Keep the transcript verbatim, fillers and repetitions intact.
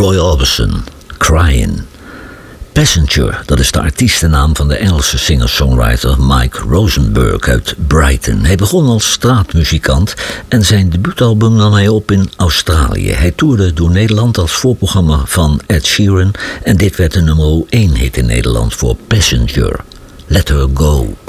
Roy Orbison, Crying. Passenger, dat is de artiestennaam van de Engelse singer-songwriter Mike Rosenberg uit Brighton. Hij begon als straatmuzikant en zijn debuutalbum nam hij op in Australië. Hij toerde door Nederland als voorprogramma van Ed Sheeran en dit werd de nummer één hit in Nederland voor Passenger. Let Her Go.